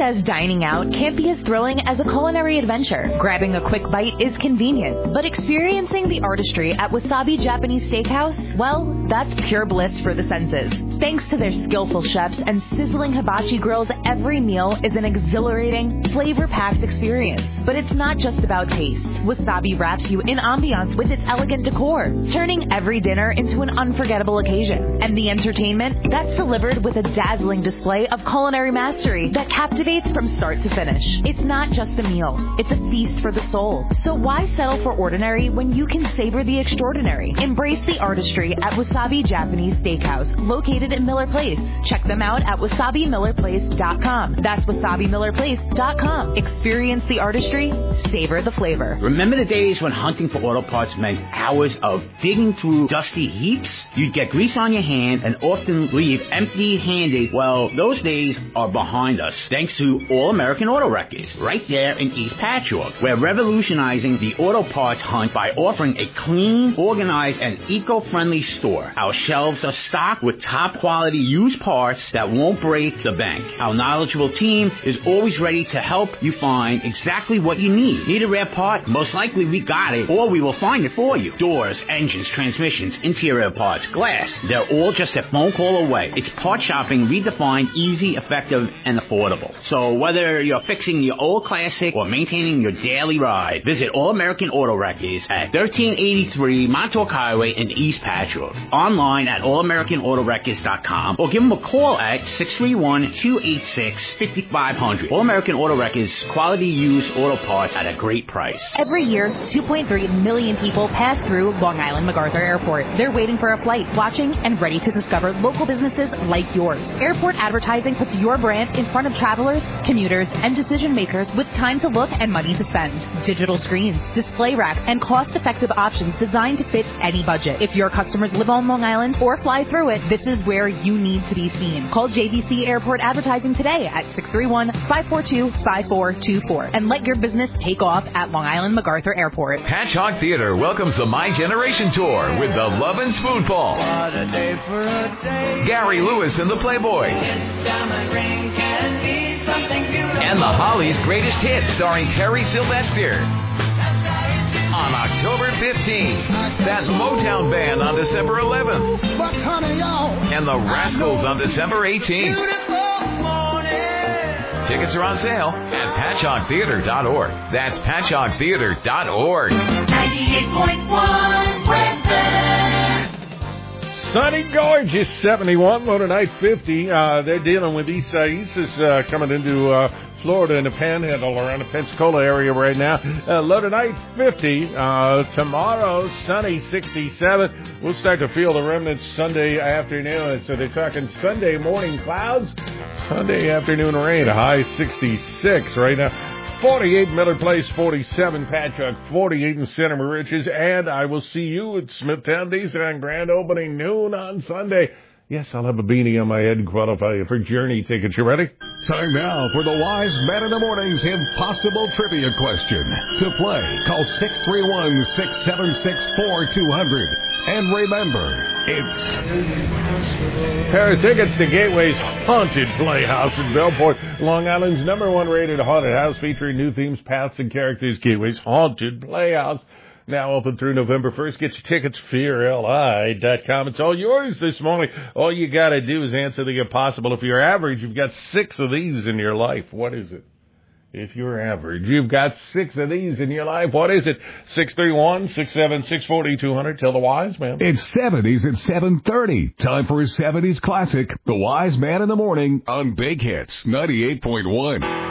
says dining out can't be as thrilling as a culinary adventure. Grabbing a quick bite is convenient, but experiencing the artistry at Wasabi Japanese Steakhouse, well, that's pure bliss for the senses. Thanks to their skillful chefs and sizzling hibachi grills, every meal is an exhilarating, flavor-packed experience. But it's not just about taste. Wasabi wraps you in ambiance with its elegant decor, turning every dinner into an unforgettable occasion. And the entertainment, that's delivered with a dazzling display of culinary mastery that captivates from start to finish. It's not just a meal, it's a feast for the soul. So why settle for ordinary when you can savor the extraordinary? Embrace the artistry at Wasabi Japanese Steakhouse, located in Miller Place. Check them out at wasabimillerplace.com. That's wasabimillerplace.com. Experience the artistry, savor the flavor. Remember the days when hunting for auto parts meant hours of digging through dusty heaps? You'd get grease on your hands and often leave empty-handed. Well, those days are behind us, thanks to All American Auto Records, right there in East Patchogue. We're revolutionizing the auto parts hunt by offering a clean, organized, and eco-friendly store. Our shelves are stocked with top-quality used parts that won't break the bank. Our knowledgeable team is always ready to help you find exactly what you need. Need a rare part? Most likely we got it, or we will find it for you. Doors, engines, transmissions, interior parts, glass, they're all just a phone call away. It's part shopping redefined, easy, effective, and affordable. So whether you're fixing your old classic or maintaining your daily ride, visit All American Auto Records at 1383 Montauk Highway in East Patchogue. Online at allamericanautorecords.com or give them a call at 631-286-5500. All American Auto Records, quality used auto parts at a great price. Every year, 2.3 million people pass through Long Island MacArthur Airport. They're waiting for a flight, watching, and ready to discover local businesses like yours. Airport advertising puts your brand in front of travelers, commuters, and decision makers with time to look and money to spend. Digital screens, display racks, and cost-effective options designed to fit any budget. If your customers live on Long Island or fly through it, this is where you need to be seen. Call JVC Airport Advertising today at 631-542-5424 and let your business take off at Long Island MacArthur Airport. Patchogue Theater welcomes the My Generation Tour with the Love and Spoonful. Gary Lewis and the Playboys. And the Hollies' Greatest Hits starring Terry Sylvester. On October 15th, that's Motown Band on December 11th. And the Rascals on December 18th. Tickets are on sale at patchoguetheater.org. That's patchoguetheater.org. 98.1 Redfern. Sunny, gorgeous, 71, low tonight 50. They're dealing with Isaias coming into Florida in the Panhandle around the Pensacola area right now. Low tonight 50. Tomorrow, sunny, 67. We'll start to feel the remnants Sunday afternoon. So they're talking Sunday morning clouds, Sunday afternoon rain, a high 66 right now. 48 Miller Place, 47 Patchogue, 48 in Center Riches, and I will see you at Smithtown Nissan Grand Opening noon on Sunday. Yes, I'll have a beanie on my head and qualify you for Journey tickets. You ready? Time now for the Wise Man in the Morning's Impossible Trivia Question. To play, call 631-676-4200. And remember, it's pair of tickets to Gateway's Haunted Playhouse in Bellport, Long Island's #1 rated haunted house featuring new themes, paths, and characters. Gateway's Haunted Playhouse. Now open through November 1st. Get your tickets, fearli.com. It's all yours this morning. All you got to do is answer the impossible. If you're average, you've got 6 of these in your life. What is it? If you're average, you've got 6 of these in your life. What is it? 631-676-4200. Tell the Wise Man. It's 70s at 7:30. Time for a 70s classic, The Wise Man in the Morning on Big Hits 98.1.